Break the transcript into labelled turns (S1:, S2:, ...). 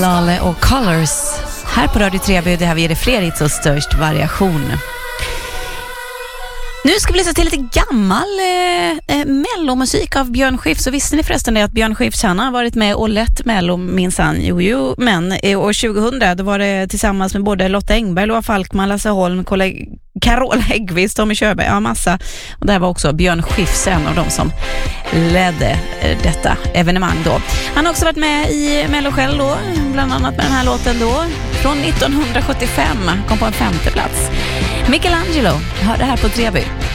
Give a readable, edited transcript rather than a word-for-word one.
S1: Lale och Colors. Här på Radio Treby, det här vi ger det fler hits och störst variation. Nu ska vi lyssna till lite gammal mellomusik av Björn Skifs. Så visste ni förresten det att Björn Skifs han har varit med och lett mello minsann? Jo, men år 2000 då var det tillsammans med både Lotta Engberg, Loa Falkman, Lasse Holm, Carola Häggkvist, Tommy Körberg, ja massa. Och där var också Björn Skifs en av de som ledde detta evenemang då. Han har också varit med i Mello själv då, bland annat med den här låten då från 1975, kom på en 5:e plats. Michelangelo, hör det här på Treby.